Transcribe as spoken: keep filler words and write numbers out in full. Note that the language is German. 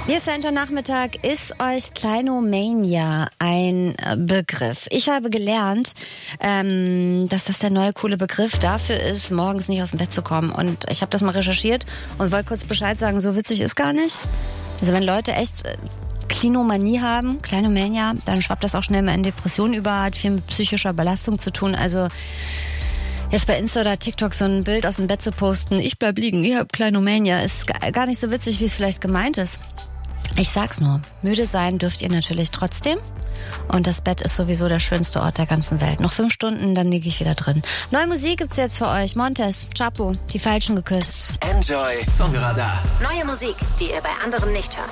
Hier ist Center Nachmittag. Ist euch Kleinomania ein Begriff? Ich habe gelernt, ähm, dass das der neue coole Begriff dafür ist, morgens nicht aus dem Bett zu kommen. Und ich habe das mal recherchiert und wollte kurz Bescheid sagen, so witzig ist gar nicht. Also wenn Leute echt Klinomanie haben, Kleinomania, dann schwappt das auch schnell mal in Depressionen über, hat viel mit psychischer Belastung zu tun. Also jetzt bei Insta oder TikTok so ein Bild aus dem Bett zu posten, ich bleib liegen, ich hab Kleinomania, ist gar nicht so witzig, wie es vielleicht gemeint ist. Ich sag's nur, müde sein dürft ihr natürlich trotzdem. Und das Bett ist sowieso der schönste Ort der ganzen Welt. Noch fünf Stunden, dann liege ich wieder drin. Neue Musik gibt's jetzt für euch. Montez, Chapo, die Falschen geküsst. Enjoy Songradar. Neue Musik, die ihr bei anderen nicht hört.